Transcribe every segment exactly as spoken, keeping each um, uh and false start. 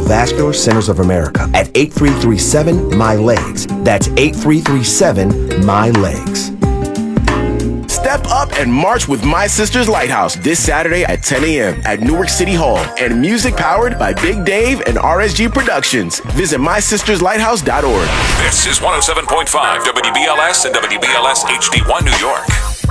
Vascular Centers of America at eight three three seven, M Y, legs. That's eight three three seven, M Y, legs. Step up and march with My Sisters Lighthouse this Saturday at ten a.m. at Newark City Hall, and music powered by Big Dave and R S G Productions. Visit my sisters lighthouse dot org. This is one oh seven point five W B L S and W B L S H D one New York.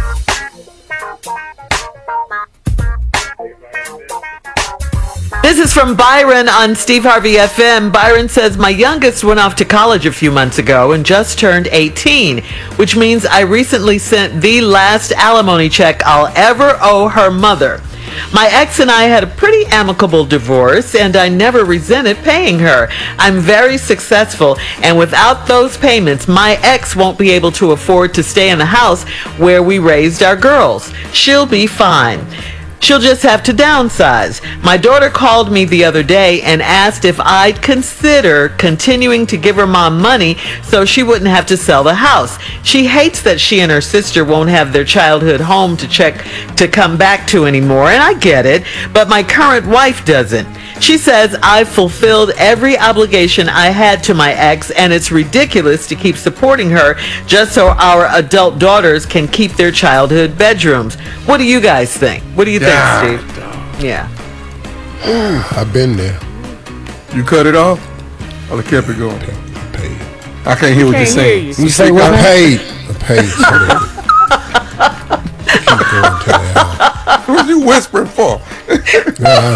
This is from Byron on Steve Harvey F M. Byron says, my youngest went off to college a few months ago and just turned eighteen, which means I recently sent the last alimony check I'll ever owe her mother. My ex and I had a pretty amicable divorce, and I never resented paying her. I'm very successful, and without those payments, my ex won't be able to afford to stay in the house where we raised our girls. She'll be fine. She'll just have to downsize. My daughter called me the other day and asked if I'd consider continuing to give her mom money so she wouldn't have to sell the house. She hates that she and her sister won't have their childhood home to check to come back to anymore, and I get it, but my current wife doesn't. She says I've fulfilled every obligation I had to my ex, and it's ridiculous to keep supporting her just so our adult daughters can keep their childhood bedrooms. What do you guys think? What do you think, Yeah. Steve? Yeah. Ooh, I've been there. You cut it off? Or they kept it going? I paid. I can't hear what you're Can't saying. hear you. You say what? I paid. I paid. So that keep going to the house. What are you whispering for? Yeah,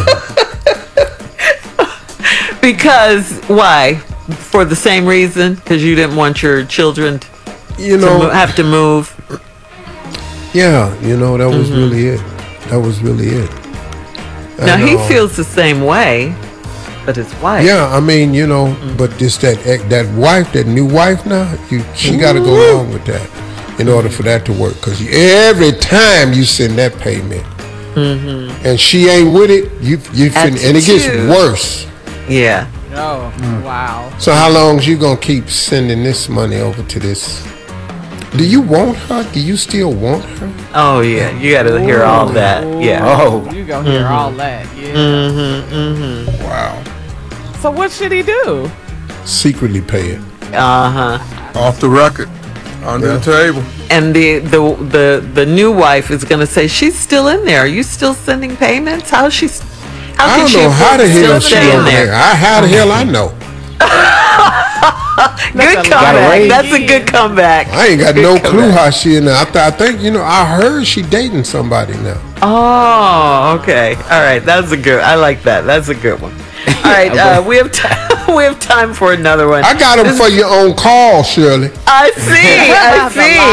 Because, why? For the same reason? Because you didn't want your children t- you to know, mo- have to move? yeah, you know, that was really it. That was really it. Now, And, he uh, feels the same way, but his wife. Yeah, I mean, you know, but just that that wife, that new wife now, you she got to go along with that in order for that to work. Because every time you send that payment, and she ain't with it, you you fin- and it gets Attitude. worse. Yeah. Oh, wow. So how long is you gonna keep sending this money over to this? Do you want her? Do you still want her? Oh, yeah. You got to hear all that. Yeah. Oh, You gonna hear all that, yeah. Mm-hmm, mm-hmm. wow. So what should he do? Secretly pay it. Uh-huh. Off the record. Under Yeah. the table. And the, the the the new wife is going to say, she's still in there. Are you still sending payments? How is she? How I can don't she know how afford the to hell still she stay in over there. there? I, how the hell I know? Good a comeback. lot. That's a good comeback. I ain't got Good no clue comeback. how she in there. I, th- I think you know. I heard she dating somebody now. Oh, okay. All right. That's a good. I like that. That's a good one. All right. Uh, we have time. We have time for another one. I got them for your own call, Shirley. I see. I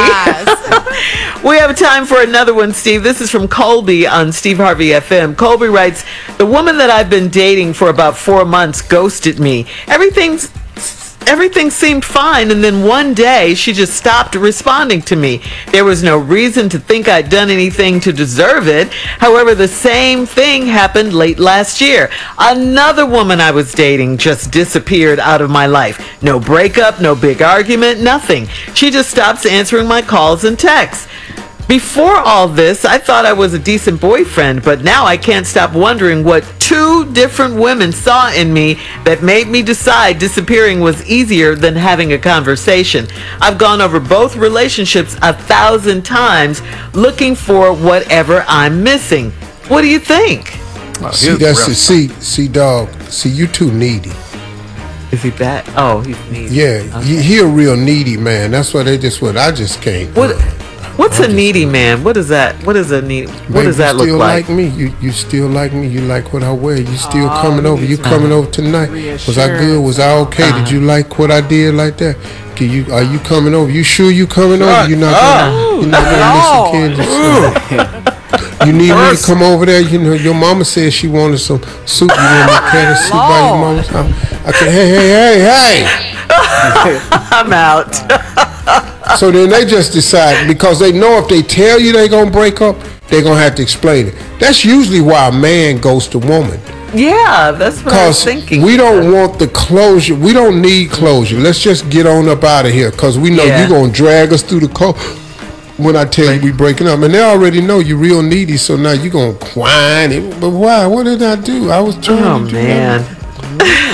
The see. We have time for another one, Steve. This is from Colby on Steve Harvey F M. Colby writes, the woman that I've been dating for about four months ghosted me. Everything's Everything seemed fine, and then one day she just stopped responding to me. There was no reason to think I'd done anything to deserve it. However, the same thing happened late last year. Another woman I was dating just disappeared out of my life. No breakup, no big argument, nothing. She just stops answering my calls and texts. Before all this, I thought I was a decent boyfriend, but now I can't stop wondering what two different women saw in me that made me decide disappearing was easier than having a conversation. I've gone over both relationships a thousand times looking for whatever I'm missing. What do you think? See, here's that's rough. it. See, see, dog. See, you too needy. Is he bad? Oh, he's needy. Yeah, he, he a real needy man. That's why they just what I just can't. What? What's I'm a just needy saying. man? What is that? What is a needy? What Babe, does that you look still like? like me? You you still like me? You like what I wear? You still Oh, coming you over? need You some coming over tonight? Was I good? Was I okay? Did you like what I did like that? Can you are you coming over? You sure you coming over? You not gonna, you not gonna miss a kid? You need me to come over there? You know your mama said she wanted some soup. You want me to carry the soup by your mama's house? I can hey hey hey hey. I'm out. So then they just decide because they know if they tell you they gonna break up, they're gonna have to explain it. That's usually why a man goes to woman. Yeah, that's what I was Because thinking. we don't want the closure. We don't need closure. Let's just get on up out of here because we know Yeah. you're going to drag us through the cold when I tell you we breaking up. And they already know you're real needy, so now you're going to whine. But why? What did I do? I was trying Oh, to do man. that.